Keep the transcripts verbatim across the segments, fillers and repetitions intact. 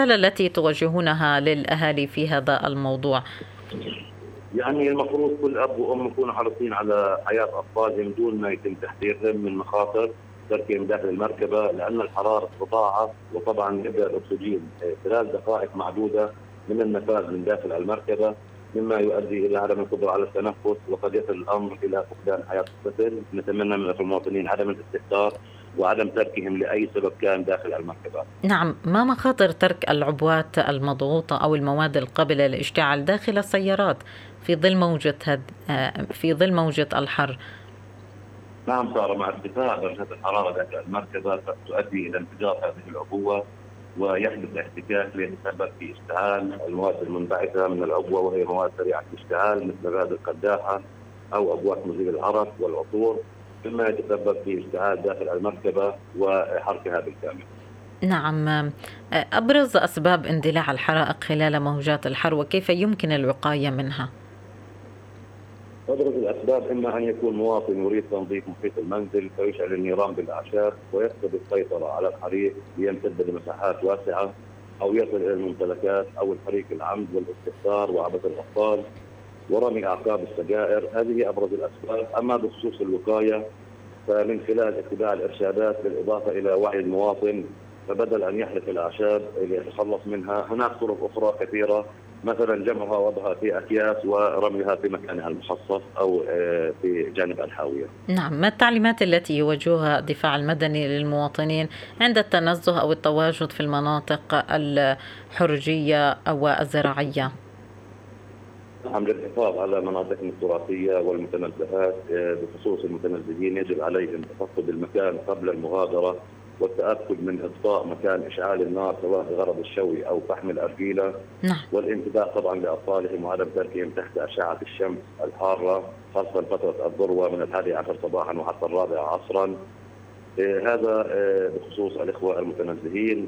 الرسالة التي توجهونها للأهالي في هذا الموضوع؟ يعني المفروض كل أب وأم يكونوا حريصين على حياة أطفالهم دون ما يتم تحذيرهم من مخاطر تركهم داخل المركبة، لأن الحرارة تتضاعف وطبعا يبدأ الأكسجين خلال دقائق معدودة من النفاذ من داخل المركبة، مما يؤدي إلى عدم القدرة على التنفس، وقد يصل الأمر إلى فقدان حياة الطفل. نتمنى من المواطنين عدم الاستهتار وعدم تركهم لأي سبب كان داخل المركبة. نعم، ما مخاطر ترك العبوات المضغوطة أو المواد القابلة للاشتعال داخل السيارات في ظل موجة هد... في ظل موجة الحر؟ نعم، صار مع ارتفاع درجة الحرارة داخل المركبة تؤدي إلى انفجار هذه العبوة، ويحدث احتكاك ليتسبب في اشتعال المواد المنبعثة من العبوة، وهي مواد سريعة الاشتعال مثل غاز القداحة أو أبواق مزيل العرق والعطور، مما يتسبب في اشتعال داخل المركبة وحرقها بالكامل. نعم، أبرز أسباب اندلاع الحرائق خلال موجات الحر وكيف يمكن الوقاية منها؟ أبرز الأسباب إما أن يكون مواطن يريد تنظيف محيط المنزل فيشعل النيران بالأعشاب ويفقد السيطرة على الحريق ليمتد لمساحات واسعة، أو يصل إلى الممتلكات، أو الحريق العمد والاستهتار وعبث الأطفال ورمي أعقاب السجائر. هذه أبرز الأسباب. أما بخصوص الوقاية فمن خلال اتباع الإرشادات بالإضافة إلى وعي المواطن، فبدل أن يحرق الأعشاب ليتخلص منها هناك طرق أخرى كثيرة، مثلا جمعها ووضعها في أكياس ورميها في مكانها المخصص أو في جانب الحاوية. نعم، ما التعليمات التي يوجهها الدفاع المدني للمواطنين عند التنزه أو التواجد في المناطق الحرجية أو الزراعية؟ نعم، للحفاظ على مناطقنا التراثية والمتنزهات. بخصوص المتنزهين يجب عليهم تفقد المكان قبل المغادرة والتأكد من إطفاء مكان إشعال النار سواء بغرض الشوي أو فحم الأرجيلة. نعم. والانتباه طبعا لأطفالهم وعدم تركهم تحت أشعة الشمس الحارة، خاصة فترة الذروة من الحادي عشر صباحا وحتى الرابع عصرا. هذا بخصوص الإخوة المتنزهين.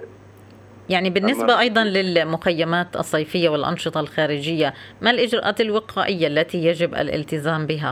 يعني بالنسبة أيضا للمخيمات الصيفية والأنشطة الخارجية، ما الإجراءات الوقائية التي يجب الالتزام بها؟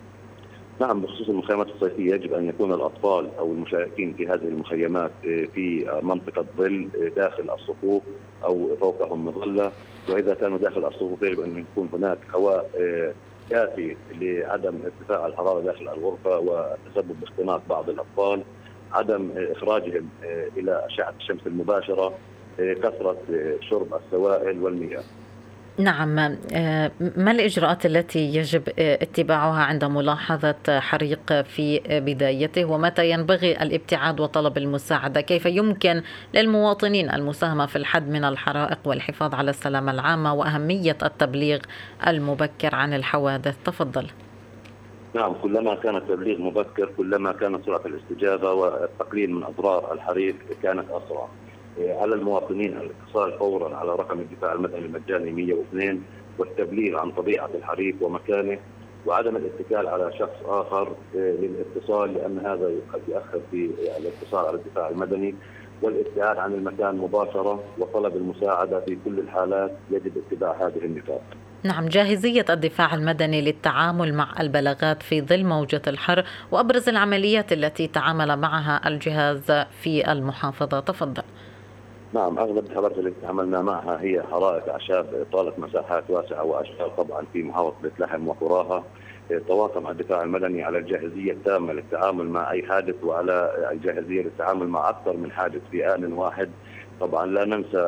نعم، بخصوص المخيمات الصيفية يجب أن يكون الأطفال أو المشاركين في هذه المخيمات في منطقة ظل داخل الصفوف أو فوقهم مظلة، وإذا كانوا داخل الصفوف يجب أن يكون هناك هواء كافي لعدم ارتفاع الحرارة داخل الغرفة وتسبب باختناق بعض الأطفال، عدم إخراجهم إلى أشعة الشمس المباشرة، كثرة شرب السوائل والمياه. نعم، ما الإجراءات التي يجب اتباعها عند ملاحظة حريق في بدايته، ومتى ينبغي الابتعاد وطلب المساعدة؟ كيف يمكن للمواطنين المساهمة في الحد من الحرائق والحفاظ على السلامة العامة وأهمية التبليغ المبكر عن الحوادث؟ تفضل. نعم، كلما كان التبليغ مبكر كلما كانت سرعة الاستجابة والتقليل من أضرار الحريق كانت أسرع. على المواطنين الاتصال فورا على رقم الدفاع المدني المجاني مئة واثنين والتبليغ عن طبيعة الحريق ومكانه، وعدم الاتكال على شخص آخر للاتصال، لأن هذا قد يؤخر في الاتصال على الدفاع المدني، والابتعاد عن المكان مباشرة وطلب المساعدة في كل الحالات. يجب اتباع هذه النقاط. نعم، جاهزية الدفاع المدني للتعامل مع البلاغات في ظل موجة الحر وأبرز العمليات التي تعامل معها الجهاز في المحافظة. تفضل. نعم، أغلب الحالات التي تعاملنا معها هي حرائق أعشاب طالت مساحات واسعة وأشجار طبعا في محافظة بيت لحم وقراها. تواصل الدفاع المدني على الجاهزية التامة للتعامل مع أي حادث، وعلى الجاهزية للتعامل مع أكثر من حادث في آن واحد. طبعا لا ننسى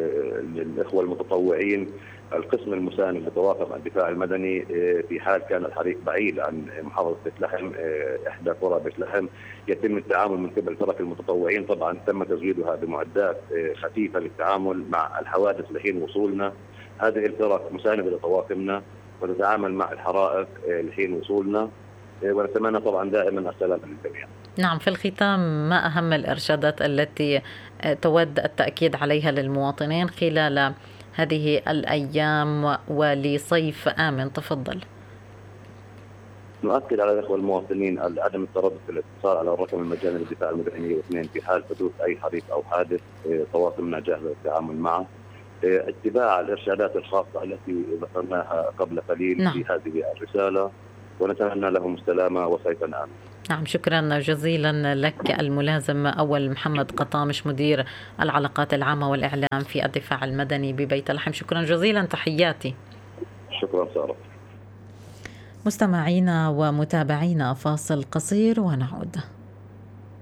الإخوة المتطوعين، القسم المساند لطواقم الدفاع المدني في حال كان الحريق بعيد عن محافظة بيت لحم، إحدى قرى بيت لحم، يتم التعامل من قبل فرق المتطوعين. طبعا تم تزويدها بمعدات خفيفة للتعامل مع الحوادث لحين وصولنا. هذه الفرق مساندة لطواقمنا وتتعامل مع الحرائق لحين وصولنا، ونتمنى طبعا دائما السلامة للجميع. نعم، في الختام ما أهم الإرشادات التي تود التأكيد عليها للمواطنين خلال هذه الأيام ولصيف آمن؟ تفضل. نؤكد على الإخوة المواطنين عدم التردد في الاتصال على الرقم المجاني للدفاع المدني واثنين في حال حدوث أي حريق أو حادث. طواقمنا جاهزة للتعامل معه. اتباع الإرشادات الخاصة التي ذكرناها قبل قليل. نعم. في هذه الرسالة. ونتمنى لهم السلامة وصيفا آمنا. نعم، شكرا جزيلا لك الملازم أول محمد قطامش مدير العلاقات العامة والإعلام في الدفاع المدني ببيت لحم. شكرا جزيلا، تحياتي. شكرا سارة. مستمعينا ومتابعينا، فاصل قصير ونعود.